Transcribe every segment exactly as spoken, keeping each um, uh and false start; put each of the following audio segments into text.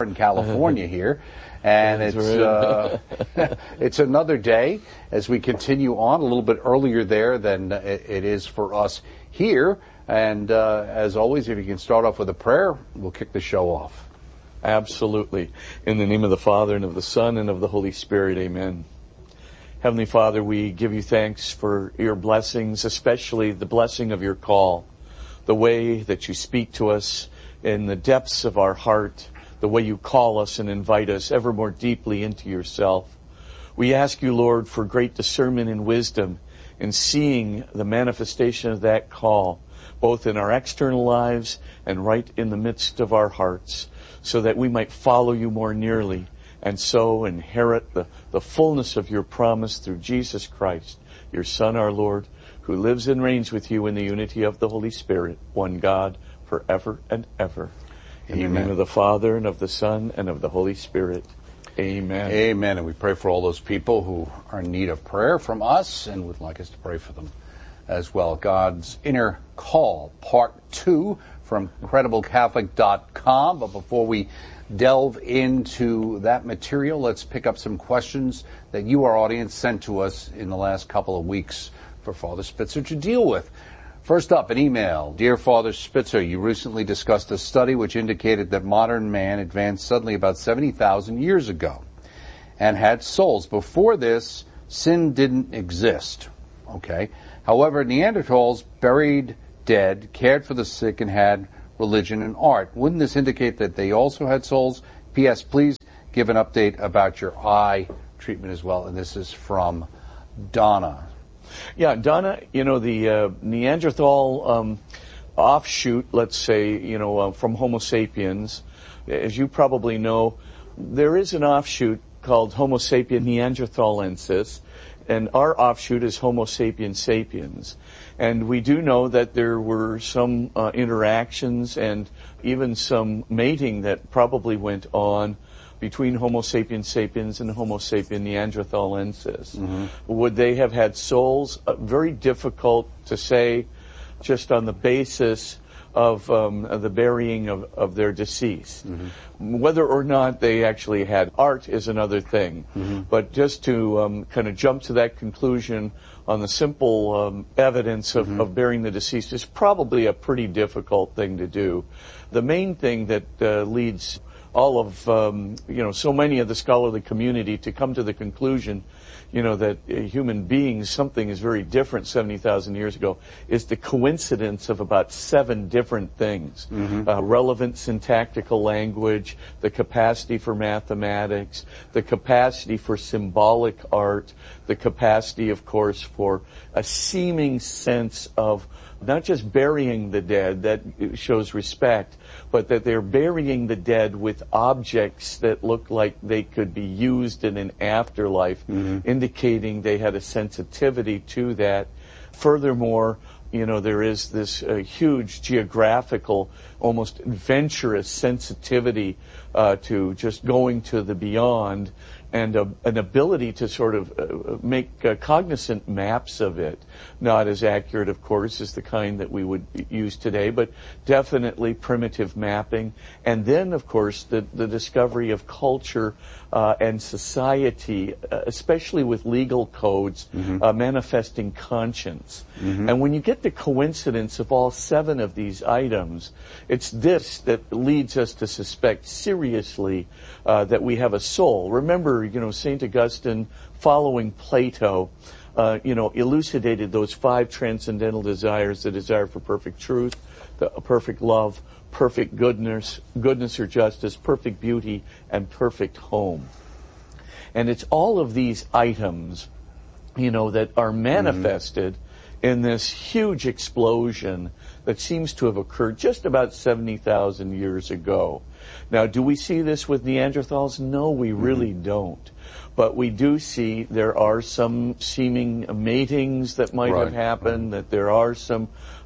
in California here. And it's uh, it's another day as we continue on a little bit earlier there than it, it is for us here. And uh, as always, if you can start off with a prayer, we'll kick the show off. Absolutely. In the name of the Father, and of the Son, and of the Holy Spirit, amen. Heavenly Father, we give you thanks for your blessings, especially the blessing of your call, the way that you speak to us in the depths of our heart, the way you call us and invite us ever more deeply into yourself. We ask you, Lord, for great discernment and wisdom in seeing the manifestation of that call, both in our external lives and right in the midst of our hearts, so that we might follow you more nearly and so inherit the, the fullness of your promise through Jesus Christ, your Son, our Lord, who lives and reigns with you in the unity of the Holy Spirit, one God, forever and ever. In Amen. The name of the Father, and of the Son, and of the Holy Spirit. Amen. Amen. And we pray for all those people who are in need of prayer from us and would like us to pray for them as well. God's Inner Call, Part two from Credible Catholic dot com. But before we delve into that material, let's pick up some questions that you, our audience, sent to us in the last couple of weeks for Father Spitzer to deal with. First up, an email. Dear Father Spitzer, you recently discussed a study which indicated that modern man advanced suddenly about seventy thousand years ago and had souls. Before this, sin didn't exist. Okay. However, Neanderthals buried dead, cared for the sick, and had religion and art. Wouldn't this indicate that they also had souls? P S. Please give an update about your eye treatment as well. And this is from Donna. Yeah, Donna, you know, the uh, Neanderthal um, offshoot, let's say, you know, uh, from Homo sapiens, as you probably know, there is an offshoot called Homo sapien neanderthalensis, and our offshoot is Homo sapien sapiens. And we do know that there were some uh, interactions and even some mating that probably went on between Homo sapiens sapiens and Homo sapien neanderthalensis. Mm-hmm. Would they have had souls? Uh, very difficult to say just on the basis of um, the burying of, of their deceased. Mm-hmm. Whether or not they actually had art is another thing. Mm-hmm. But just to um, kind of jump to that conclusion on the simple um, evidence of, mm-hmm. of burying the deceased is probably a pretty difficult thing to do. The main thing that uh, leads all of, um, you know, so many of the scholarly community to come to the conclusion, you know, that uh, human beings, something is very different seventy thousand years ago, is the coincidence of about seven different things. Mm-hmm. Uh, relevant syntactical language, the capacity for mathematics, the capacity for symbolic art, the capacity, of course, for a seeming sense of not just burying the dead, that shows respect, but that they're burying the dead with objects that look like they could be used in an afterlife, mm-hmm. indicating they had a sensitivity to that. Furthermore, you know, there is this uh, huge geographical, almost adventurous sensitivity uh, to just going to the beyond, and uh, an ability to sort of uh, make uh, cognizant maps of it. Not as accurate, of course, as the kind that we would use today, but definitely primitive mapping. And then, of course, the, the discovery of culture uh, and society, uh, especially with legal codes, mm-hmm. uh, manifesting conscience. Mm-hmm. And when you get the coincidence of all seven of these items, it's this that leads us to suspect seriously uh, that we have a soul. Remember, you know, Saint Augustine, following Plato, uh, you know, elucidated those five transcendental desires: the desire for perfect truth, the perfect love, perfect goodness, goodness or justice, perfect beauty, and perfect home. And it's all of these items, you know, that are manifested mm-hmm. in this huge explosion that seems to have occurred just about seventy thousand years ago. Now, do we see this with Neanderthals? No, we really mm-hmm. don't. But we do see there are some seeming matings that might right. have happened, right. that there are some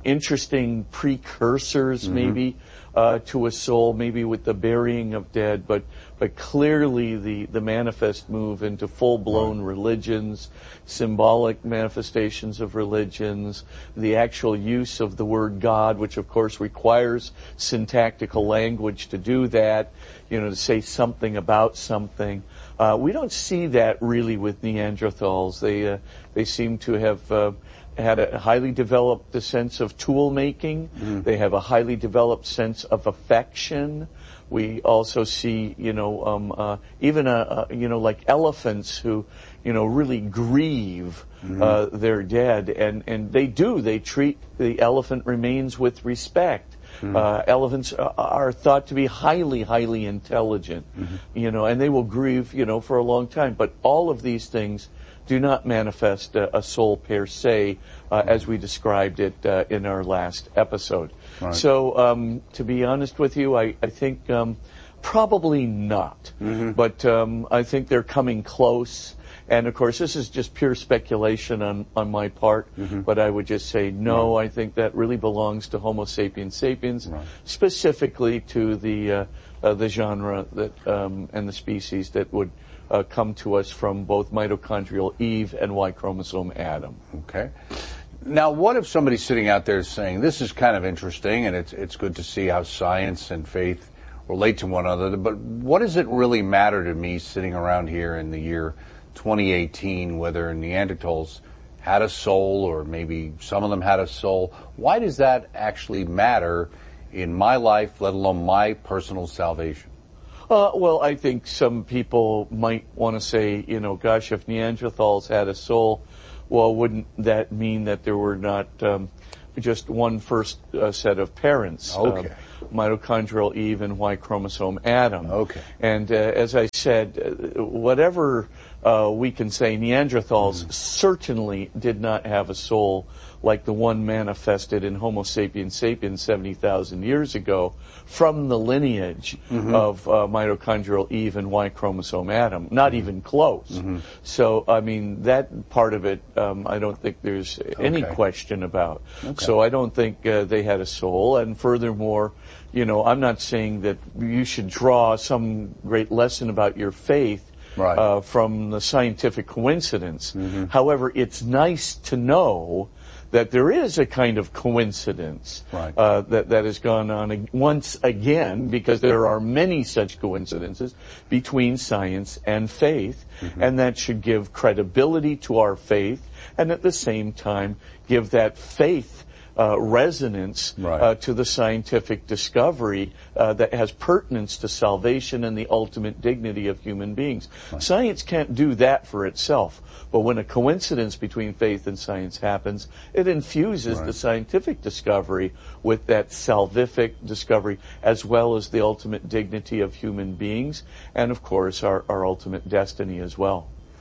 interesting precursors, mm-hmm. maybe, uh, to a soul, maybe with the burying of dead, but but clearly the, the manifest move into full-blown right. religions, symbolic manifestations of religions, the actual use of the word God, which of course requires syntactical language to do that, you know, to say something about something. Uh, we don't see that really with Neanderthals. They uh, they seem to have uh, had a highly developed sense of tool making. Mm. They have a highly developed sense of affection. We also see, you know, um, uh, even a, a, you know, like elephants who, you know, really grieve mm. uh, their dead, and and they do. They treat the elephant remains with respect. Mm. Uh, elephants are, are thought to be highly, highly intelligent, mm-hmm. you know, and they will grieve, you know, for a long time. But all of these things do not manifest a, a soul per se, uh, mm. as we described it uh, in our last episode. Right. So, um, to be honest with you, I, I think um, probably not. Mm-hmm. But um, I think they're coming close. And, of course, this is just pure speculation on, on my part. Mm-hmm. But I would just say, no, right. I think that really belongs to Homo sapiens sapiens, right. specifically to the uh, uh, the genre that um, and the species that would uh, come to us from both mitochondrial Eve and Y chromosome Adam. Okay. Now, what if somebody's sitting out there saying, this is kind of interesting, and it's it's good to see how science and faith relate to one another, but what does it really matter to me sitting around here in the year twenty eighteen, whether Neanderthals had a soul or maybe some of them had a soul? Why does that actually matter in my life, let alone my personal salvation? Uh, well, I think some people might want to say, you know, gosh, if Neanderthals had a soul, well, wouldn't that mean that there were not um, just one first uh, set of parents? Okay. Uh, mitochondrial Eve and Y chromosome Adam. Okay. And uh, as I said, uh, whatever uh, we can say, Neanderthals mm-hmm. certainly did not have a soul like the one manifested in Homo sapiens sapiens seventy thousand years ago from the lineage mm-hmm. of uh, mitochondrial Eve and Y chromosome Adam. Not mm-hmm. even close. Mm-hmm. So, I mean, that part of it, um, I don't think there's any okay. question about. Okay. So I don't think uh, they had a soul. And furthermore, you know, I'm not saying that you should draw some great lesson about your faith right. uh, from the scientific coincidence. Mm-hmm. However, it's nice to know that there is a kind of coincidence right. uh, that, that has gone on once again, because there are many such coincidences between science and faith, mm-hmm. and that should give credibility to our faith, and at the same time give that faith Uh, resonance right. uh, to the scientific discovery uh, that has pertinence to salvation and the ultimate dignity of human beings. Right. Science can't do that for itself, but when a coincidence between faith and science happens, it infuses right. the scientific discovery with that salvific discovery, as well as the ultimate dignity of human beings, and of course our, our ultimate destiny as well.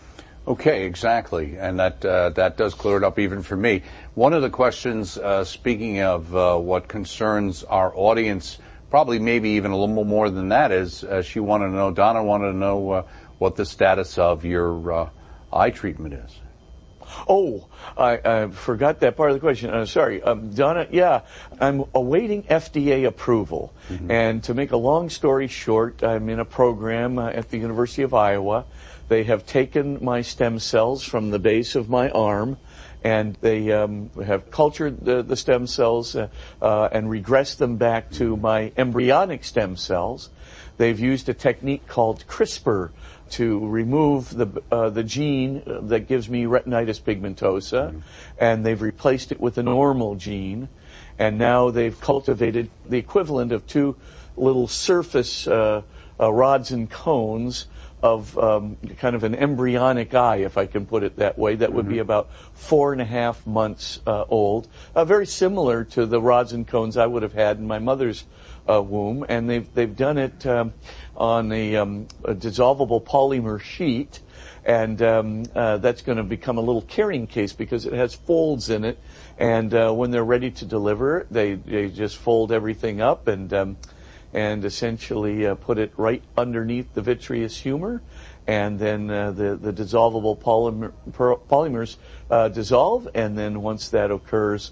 Okay, exactly, and that uh, that does clear it up even for me. One of the questions, uh, speaking of uh, what concerns our audience, probably maybe even a little more than that, is uh, she wanted to know, Donna wanted to know uh, what the status of your uh, eye treatment is. Oh, I, I forgot that part of the question. Uh, sorry, um, Donna. Yeah, I'm awaiting F D A approval, mm-hmm. and to make a long story short, I'm in a program uh, at the University of Iowa. They have taken my stem cells from the base of my arm, and they um, have cultured the, the stem cells uh, uh, and regressed them back to my embryonic stem cells. They've used a technique called CRISPR to remove the uh, the gene that gives me retinitis pigmentosa, mm-hmm. and they've replaced it with a normal gene, and now they've cultivated the equivalent of two little surface uh, uh, rods and cones of um, kind of an embryonic eye, if I can put it that way, that would mm-hmm. be about four and a half months uh, old, uh, very similar to the rods and cones I would have had in my mother's uh, womb, and they've they've done it um, on a, um, a dissolvable polymer sheet, and um, uh, that's going to become a little carrying case because it has folds in it, and uh, when they're ready to deliver, they they just fold everything up and. Um, and essentially uh, put it right underneath the vitreous humor, and then uh, the, the dissolvable polymer, polymers uh, dissolve, and then once that occurs,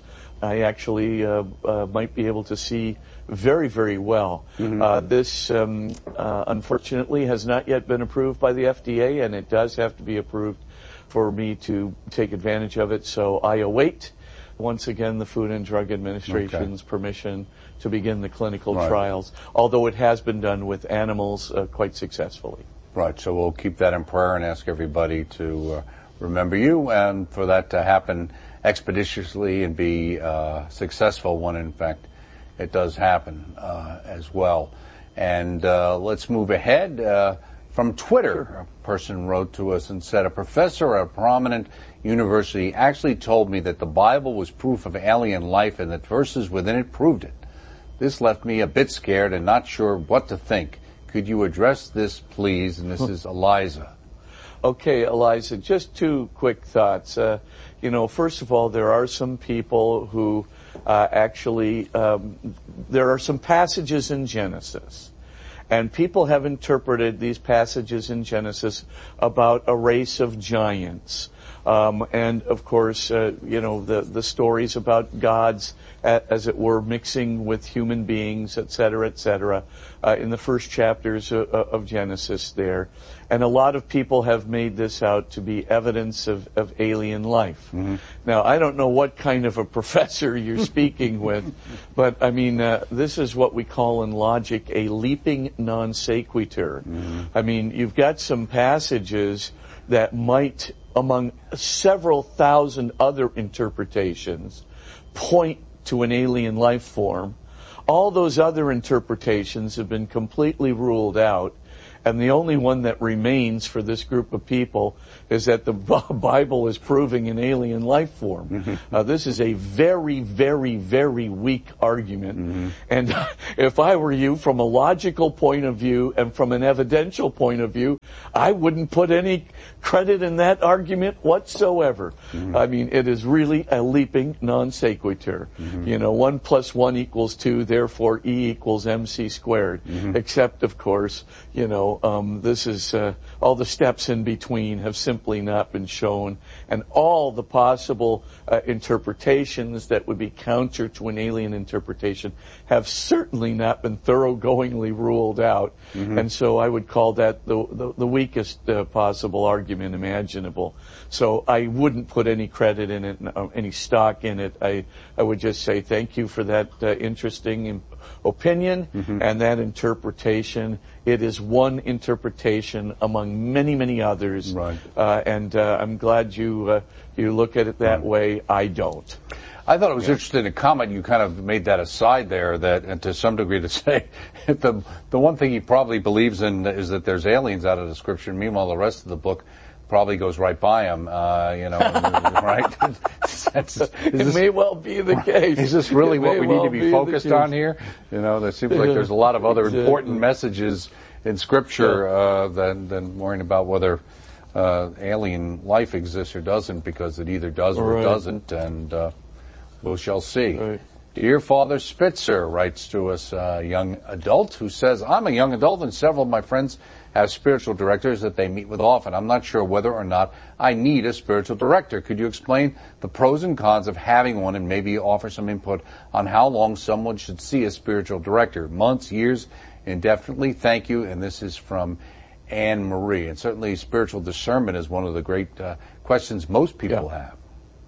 I actually uh, uh, might be able to see very, very well. Mm-hmm. Uh, this, um, uh, unfortunately, has not yet been approved by the F D A, and it does have to be approved for me to take advantage of it. So I await, once again, the Food and Drug Administration's okay. permission to begin the clinical right. trials, although it has been done with animals uh, quite successfully. Right, so we'll keep that in prayer and ask everybody to uh, remember you, and for that to happen expeditiously and be uh, successful when, in fact, it does happen uh, as well. And uh, let's move ahead. Uh, from Twitter, a person wrote to us and said, a professor at a prominent university actually told me that the Bible was proof of alien life and that verses within it proved it. This left me a bit scared and not sure what to think. Could you address this, please? And this is Eliza. Okay, Eliza, just two quick thoughts. Uh, you know, first of all, there are some people who uh, actually, um, there are some passages in Genesis, and people have interpreted these passages in Genesis about a race of giants. Um, and of course, uh, you know, the, the stories about gods, as it were, mixing with human beings, et cetera, et cetera, uh, in the first chapters of, of Genesis there. And a lot of people have made this out to be evidence of, of alien life. Mm-hmm. Now, I don't know what kind of a professor you're speaking with, but I mean, uh, this is what we call in logic a leaping non sequitur. Mm-hmm. I mean, you've got some passages that might, among several thousand other interpretations, point to an alien life form. All those other interpretations have been completely ruled out, and the only one that remains for this group of people is that the Bible is proving an alien life form. Mm-hmm. Uh, this is a very, very, very weak argument. Mm-hmm. And if I were you, from a logical point of view and from an evidential point of view, I wouldn't put any credit in that argument whatsoever. Mm-hmm. I mean, it is really a leaping non sequitur. Mm-hmm. You know, one plus one equals two, therefore E equals mc squared. Mm-hmm. Except, of course, you know, um, this is, uh, all the steps in between have simply not been shown, and all the possible uh, interpretations that would be counter to an alien interpretation have certainly not been thoroughgoingly ruled out. Mm-hmm. And so I would call that the, the, the weakest uh, possible argument imaginable. So I wouldn't put any credit in it, uh, any stock in it. I, I would just say thank you for that uh, interesting opinion mm-hmm. and that interpretation. It is one interpretation among many, many others. Right. Uh, and uh, I'm glad you uh, you look at it that right. way. I don't. I thought it was yeah. interesting, a comment you kind of made that aside there, that, and to some degree to say, the the one thing he probably believes in is that there's aliens out of the Scripture. Meanwhile, the rest of the book probably goes right by him, uh, you know, right? That's, it this, may well be the case. Is this really what we well need to be, be focused on here? You know, there seems like there's a lot of other important messages in Scripture uh, than, than worrying about whether uh, alien life exists or doesn't, because it either does or right. it doesn't, and uh, we shall see. Right. Dear Father Spitzer writes to us, a young adult who says, I'm a young adult and several of my friends have spiritual directors that they meet with often. I'm not sure whether or not I need a spiritual director. Could you explain the pros and cons of having one and maybe offer some input on how long someone should see a spiritual director? Months, years, indefinitely? Thank you. And this is from Anne Marie. And certainly spiritual discernment is one of the great uh, questions most people yeah. have.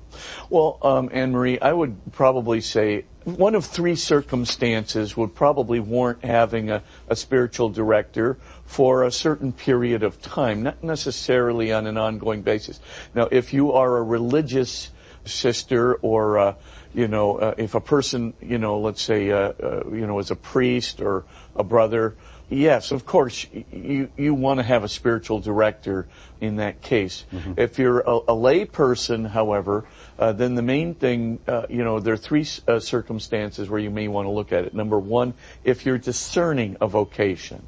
Well, um, Anne Marie, I would probably say one of three circumstances would probably warrant having a, a spiritual director for a certain period of time, not necessarily on an ongoing basis. Now, if you are a religious sister or, uh, you know, uh, if a person, you know, let's say, uh, uh, you know, is a priest or a brother, yes, of course, you, you want to have a spiritual director in that case. Mm-hmm. If you're a, a lay person, however, uh, then the main thing, uh, you know, there are three uh, circumstances where you may want to look at it. Number one, if you're discerning a vocation.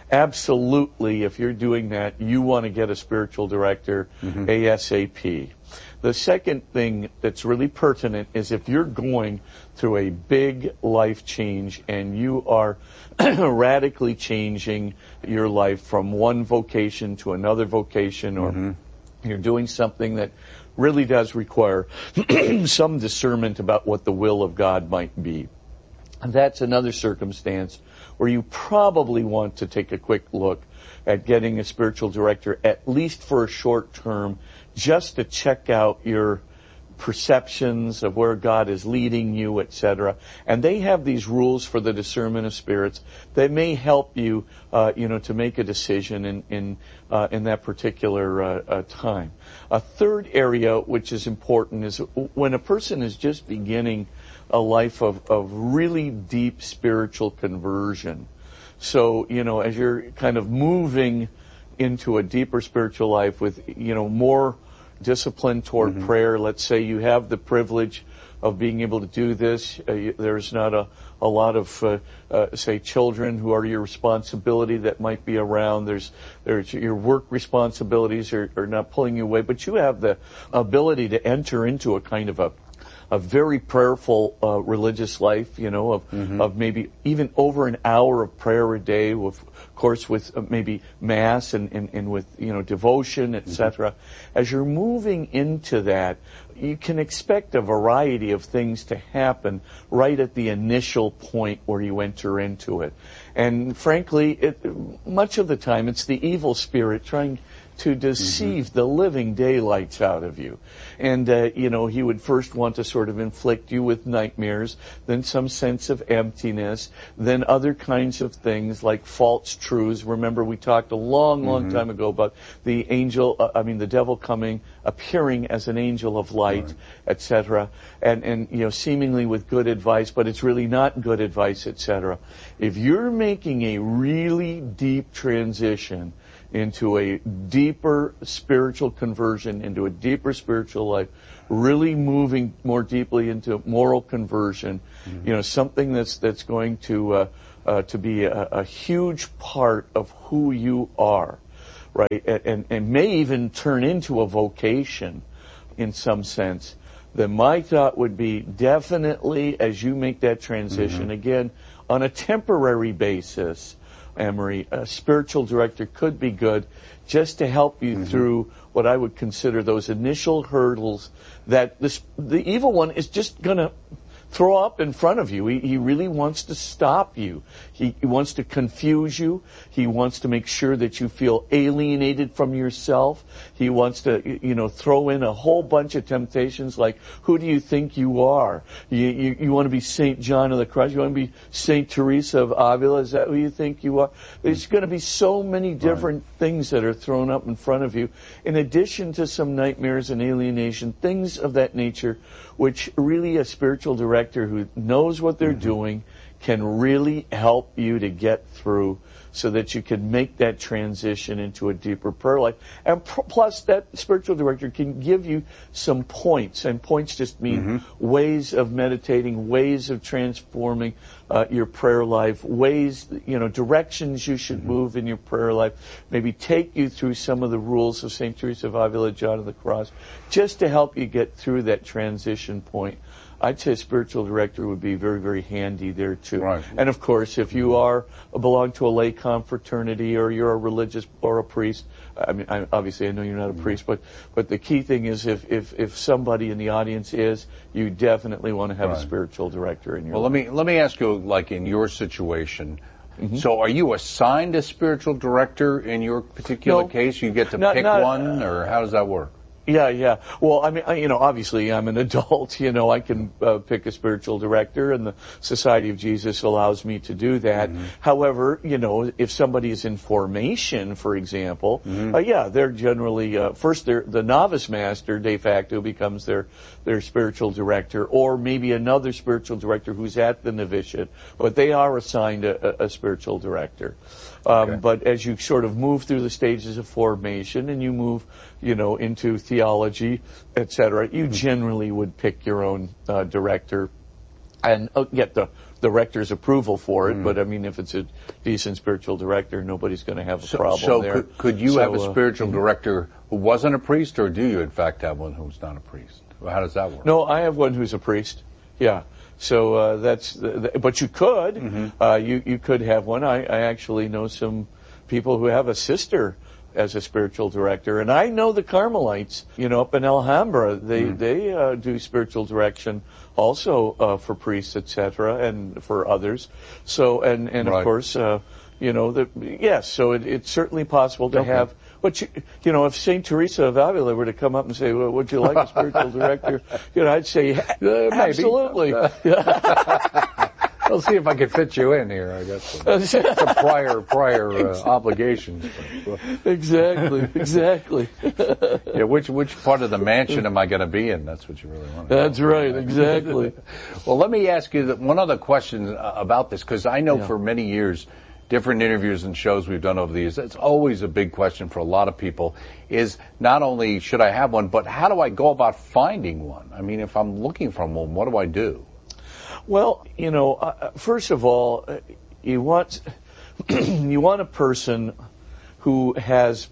Absolutely, if you're doing that, you want to get a spiritual director mm-hmm. ASAP. The second thing that's really pertinent is if you're going through a big life change and you are radically changing your life from one vocation to another vocation, or mm-hmm. you're doing something that really does require some discernment about what the will of God might be. And that's another circumstance where you probably want to take a quick look at getting a spiritual director, at least for a short term, just to check out your perceptions of where God is leading you, et cetera. And they have these rules for the discernment of spirits that may help you, uh, you know, to make a decision in in uh, in that particular uh, uh, time. A third area which is important is when a person is just beginning a life of of really deep spiritual conversion. So, you know, as you're kind of moving into a deeper spiritual life with, you know, more discipline toward mm-hmm. prayer. Let's say you have the privilege of being able to do this. Uh, you, there's not a, a lot of, uh, uh, say, children who are your responsibility that might be around. There's, there's your work responsibilities are, are not pulling you away, but you have the ability to enter into a kind of a a very prayerful uh, religious life, you know, of mm-hmm. of maybe even over an hour of prayer a day, with, of course, with uh, maybe mass and, and, and with, you know, devotion, et cetera. Mm-hmm. As you're moving into that, you can expect a variety of things to happen right at the initial point where you enter into it. And frankly, it, much of the time, it's the evil spirit trying to deceive mm-hmm. the living daylights out of you. And, uh, you know, he would first want to sort of inflict you with nightmares, then some sense of emptiness, then other kinds of things like false truths. Remember, we talked a long, long mm-hmm. time ago about the angel, uh, I mean, the devil coming, appearing as an angel of light, right. et cetera. And, and, you know, seemingly with good advice, but it's really not good advice, et cetera. If you're making a really deep transition into a deeper spiritual conversion, into a deeper spiritual life, really moving more deeply into moral conversion, mm-hmm. you know, something that's that's going to uh, uh, to be a, a huge part of who you are, right? And, and and may even turn into a vocation, in some sense. Then my thought would be definitely as you make that transition mm-hmm. again on a temporary basis. Emery, a spiritual director could be good just to help you mm-hmm. through what I would consider those initial hurdles that this, the evil one is just going to throw up in front of you. He, he really wants to stop you. He, he wants to confuse you. He wants to make sure that you feel alienated from yourself. He wants to, you know, throw in a whole bunch of temptations like, who do you think you are? You, you, you want to be Saint John of the Cross? You want to be Saint Teresa of Avila? Is that who you think you are? There's going to be so many different right. things that are thrown up in front of you, in addition to some nightmares and alienation, things of that nature, which really a spiritual director who knows what they're mm-hmm. doing can really help you to get through so that you can make that transition into a deeper prayer life. And pr- plus that spiritual director can give you some points, and points just mean mm-hmm. ways of meditating, ways of transforming uh, your prayer life, ways, you know, directions you should mm-hmm. move in your prayer life, maybe take you through some of the rules of Saint Teresa of Avila, John of the Cross, just to help you get through that transition point. I'd say a spiritual director would be very, very handy there too. Right. And of course, if you are belong to a lay confraternity or you're a religious or a priest, I mean, I, obviously I know you're not a priest, but but the key thing is if if if somebody in the audience is, you definitely want to have right. a spiritual director in your. Well, life. let me let me ask you, like in your situation. Mm-hmm. So, are you assigned a spiritual director in your particular no, case? You get to not, pick not, one, or how does that work? Yeah, yeah. Well, I mean, you know, obviously I'm an adult, you know, I can uh, pick a spiritual director, and the Society of Jesus allows me to do that. Mm-hmm. However, you know, if somebody is in formation, for example, mm-hmm. uh, yeah, they're generally, uh, first they're, the novice master de facto becomes their, their spiritual director, or maybe another spiritual director who's at the novitiate, but they are assigned a, a, a spiritual director. Um, okay. But as you sort of move through the stages of formation and you move, you know, into theology, et cetera, you mm-hmm. generally would pick your own uh, director and uh, get the, the rector's approval for it. Mm. But I mean, if it's a decent spiritual director, nobody's going to have a so, problem so there. Could, could you so, have a spiritual uh, director who wasn't a priest, or do you in fact have one who's not a priest? How does that work? No, I have one who's a priest. Yeah. So uh, that's, the, the, but you could, mm-hmm. uh, you you could have one. I, I actually know some people who have a sister as a spiritual director. And I know the Carmelites, you know, up in Alhambra, they Mm. they uh, do spiritual direction also uh, for priests, et cetera, and for others. So, and and Right. of course, uh, you know, the, yes. So it, it's certainly possible to Okay. have. But you, you know, if Saint Teresa of Avila were to come up and say, well, "Would you like a spiritual director?" You know, I'd say, maybe. absolutely. I'll see if I can fit you in here. I got some, some prior prior uh, obligations. But, Exactly, exactly. yeah, which which part of the mansion am I going to be in? That's what you really want to know. That's right, exactly. Well, let me ask you that one other question uh, about this, because I know Yeah. for many years, different interviews and shows we've done over the years, it's always a big question for a lot of people, is not only should I have one, but how do I go about finding one? I mean, if I'm looking for one, what do I do? Well, you know, uh, first of all, uh, you want you want a person who has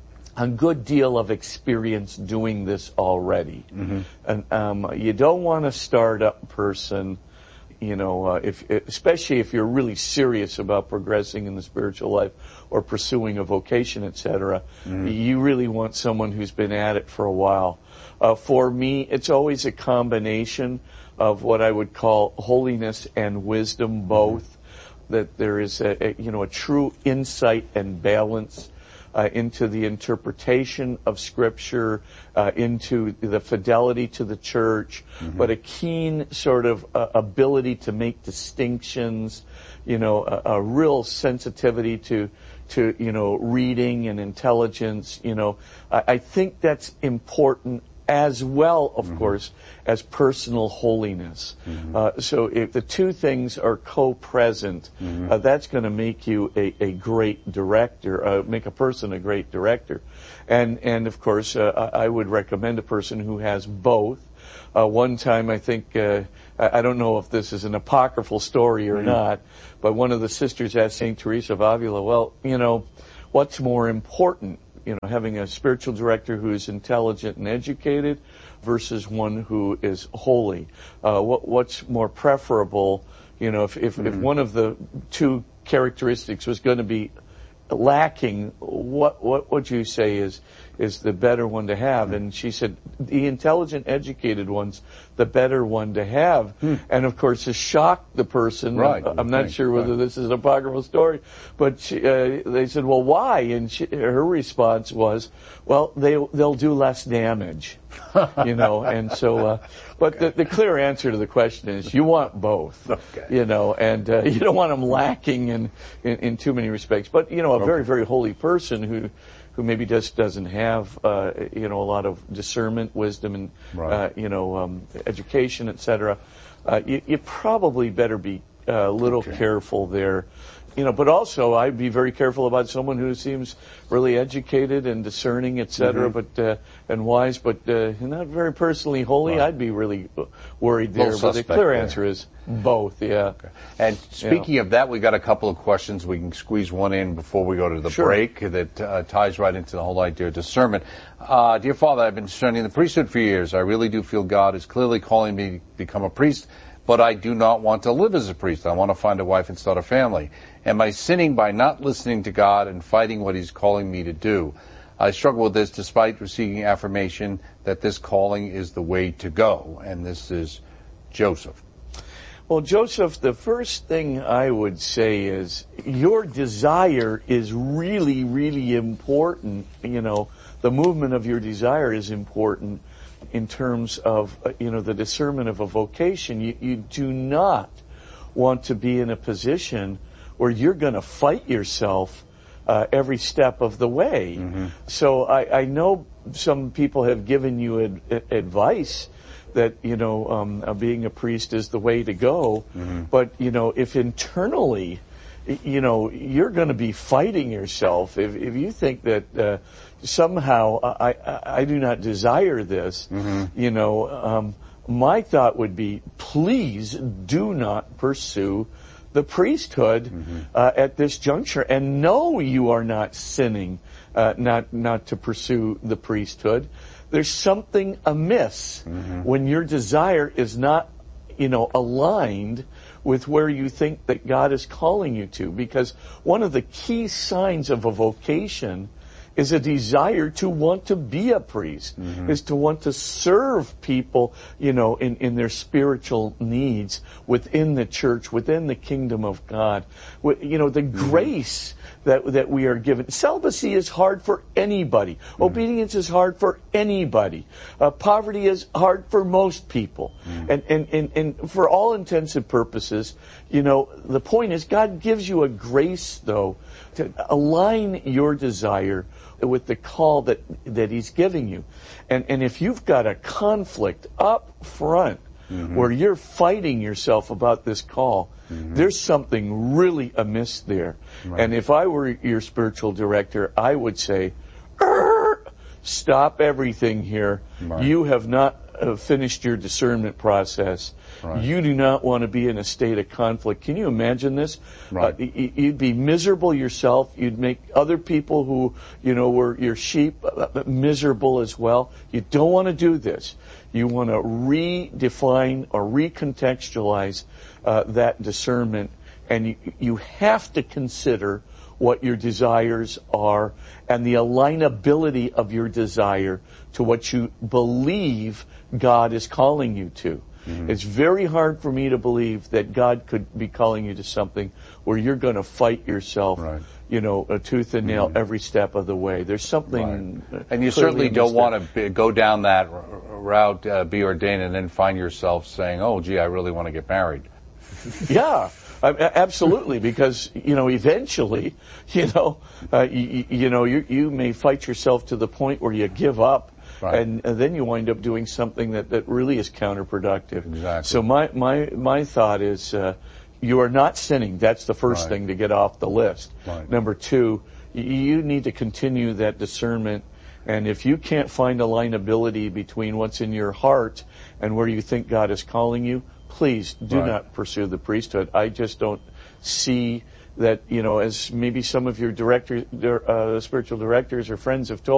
a good deal of experience doing this already, mm-hmm. and um, you don't want a startup person. You know, uh, if especially if you're really serious about progressing in the spiritual life or pursuing a vocation, et cetera, mm-hmm. you really want someone who's been at it for a while. Uh, for me, it's always a combination of what I would call holiness and wisdom, both. Mm-hmm. That there is a, a you know a true insight and balance uh, into the interpretation of Scripture, uh, into the fidelity to the Church, mm-hmm. but a keen sort of uh, ability to make distinctions. You know, a, a real sensitivity to to you know reading and intelligence. You know, I, I think that's important, as well, of mm-hmm. course, as personal holiness. Mm-hmm. Uh, so if the two things are co-present, mm-hmm. uh, that's going to make you a, a great director, uh, make a person a great director. And, and of course, uh, I would recommend a person who has both. Uh, one time, I think, uh, I don't know if this is an apocryphal story or mm-hmm. not, but one of the sisters asked Saint Teresa of Avila, well, you know, what's more important? You know, having a spiritual director who is intelligent and educated versus one who is holy. Uh, what, what's more preferable? You know, if if, mm-hmm. if one of the two characteristics was going to be lacking, what what would you say is is the better one to have? Mm-hmm. And she said, the intelligent, educated one's the better one to have. Mm. And of course, it shocked the person. Right. I'm not think. sure whether right. this is an apocryphal story, but she, uh, they said, well, why? And she, her response was, well, they they'll do less damage. You know, and so, uh, but okay. the, the clear answer to the question is you want both, okay. you know, and uh, you don't want them lacking in, in, in too many respects. But, you know, a okay. very, very holy person who, who maybe just doesn't have, uh, you know, a lot of discernment, wisdom, and, right. uh, you know, um, education, et cetera, uh, you, you probably better be a little okay. careful there. You know, but also I'd be very careful about someone who seems really educated and discerning, et cetera, mm-hmm. but uh, and wise, but uh, not very personally holy. Right. I'd be really worried there. But the clear there. answer is both. Yeah. Okay. And speaking yeah. of that, we got a couple of questions. We can squeeze one in before we go to the sure. break that uh, ties right into the whole idea of discernment. Uh, dear Father, I've been studying the priesthood for years. I really do feel God is clearly calling me to become a priest, but I do not want to live as a priest. I want to find a wife and start a family. Am I sinning by not listening to God and fighting what He's calling me to do? I struggle with this despite receiving affirmation that this calling is the way to go. And this is Joseph. Well, Joseph, the first thing I would say is your desire is really, really important. You know, the movement of your desire is important in terms of, uh, you know, the discernment of a vocation. You, you do not want to be in a position where you're going to fight yourself uh, every step of the way. Mm-hmm. So I, I know some people have given you ad- advice that, you know, um, uh, being a priest is the way to go. Mm-hmm. But, you know, if internally, you know, you're going to be fighting yourself, if, if you think that uh, somehow I, I, I do not desire this, mm-hmm. you know, um, my thought would be, please do not pursue the priesthood mm-hmm. uh, at this juncture, and no, you are not sinning uh, not not to pursue the priesthood. There's something amiss mm-hmm. when your desire is not, you know, aligned with where you think that God is calling you to. Because one of the key signs of a vocation is a desire to want to be a priest, mm-hmm. is to want to serve people, you know, in, in their spiritual needs within the church, within the kingdom of God. You know, the mm-hmm. grace that that we are given. Celibacy is hard for anybody. Mm-hmm. Obedience is hard for anybody. Uh, poverty is hard for most people. Mm-hmm. And, and, and, and for all intents and purposes, you know, the point is God gives you a grace, though, to align your desire with the call that, that He's giving you. And, and if you've got a conflict up front, mm-hmm. where you're fighting yourself about this call, mm-hmm. there's something really amiss there. Right. And if I were your spiritual director, I would say, stop everything here. Right. You have not uh, finished your discernment process. Right. You do not want to be in a state of conflict. Can you imagine this? Right. Uh, you'd be miserable yourself. You'd make other people who, you know, were your sheep uh, miserable as well. You don't want to do this. You want to redefine or recontextualize uh, that discernment, and you, you have to consider what your desires are and the alignability of your desire to what you believe God is calling you to. Mm-hmm. It's very hard for me to believe that God could be calling you to something where you're going to fight yourself, right. you know, a tooth and nail mm-hmm. every step of the way. There's something... Right. And you certainly don't want to go down that route, uh, be ordained, and then find yourself saying, oh, gee, I really want to get married. Yeah. Absolutely, because, you know, eventually, you know, uh, you, you know, you, you may fight yourself to the point where you give up, right. and, and then you wind up doing something that, that really is counterproductive. Exactly. So my, my, my thought is, uh, you are not sinning. That's the first right. thing to get off the list. Right. Number two, you need to continue that discernment. And if you can't find alignability between what's in your heart and where you think God is calling you, please do right. not pursue the priesthood. I just don't see that, you know, as maybe some of your directors, uh, spiritual directors or friends have told